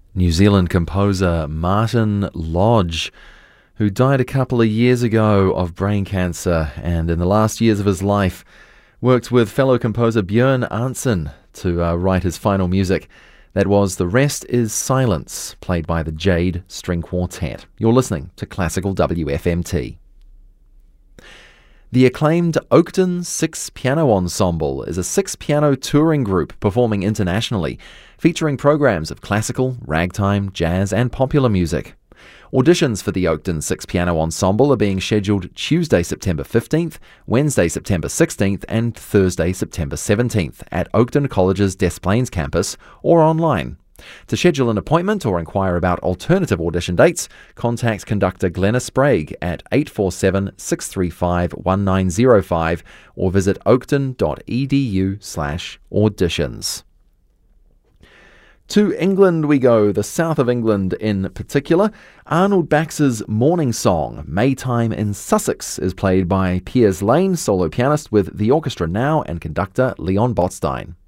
New Zealand composer Martin Lodge, who died a couple of years ago of brain cancer, and in the last years of his life worked with fellow composer Björn Arntzen to write his final music. That was The Rest is Silence, played by the Jade String Quartet. You're listening to Classical WFMT. The acclaimed Oakton Six Piano Ensemble is a six-piano touring group performing internationally, featuring programs of classical, ragtime, jazz and popular music. Auditions for the Oakton Six Piano Ensemble are being scheduled Tuesday, September 15th, Wednesday, September 16th and Thursday, September 17th at Oakton College's Des Plaines campus or online. To schedule an appointment or inquire about alternative audition dates, contact conductor Glenna Sprague at 847-635-1905 or visit oakton.edu/auditions. To England we go, the south of England in particular. Arnold Baxter's morning song, Maytime in Sussex, is played by Piers Lane, solo pianist with the orchestra now, and conductor Leon Botstein.